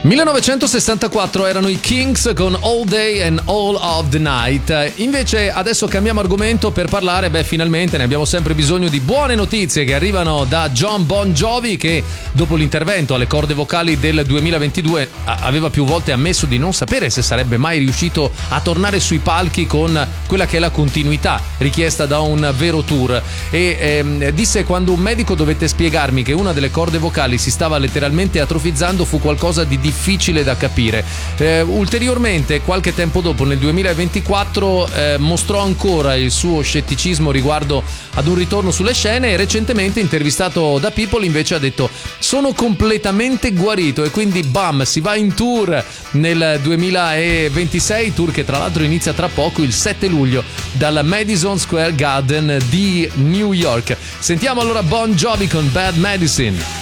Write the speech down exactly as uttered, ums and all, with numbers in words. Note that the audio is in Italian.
millenovecentosessantaquattro erano i Kings con All Day and All of the Night. Invece adesso cambiamo argomento per parlare, beh finalmente ne abbiamo sempre bisogno, di buone notizie che arrivano da Jon Bon Jovi, che dopo l'intervento alle corde vocali del duemilaventidue aveva più volte ammesso di non sapere se sarebbe mai riuscito a tornare sui palchi con quella che è la continuità richiesta da un vero tour, e ehm, disse: quando un medico dovette spiegarmi che una delle corde vocali si stava letteralmente atrofizzando fu qualcosa di difficile da capire. Eh, ulteriormente, qualche tempo dopo, nel duemilaventiquattro, eh, mostrò ancora il suo scetticismo riguardo ad un ritorno sulle scene, e recentemente, intervistato da People, invece ha detto: sono completamente guarito, e quindi bam, si va in tour nel duemilaventisei, tour che tra l'altro inizia tra poco, il sette luglio, dal Madison Square Garden di New York. Sentiamo allora Bon Jovi con Bad Medicine.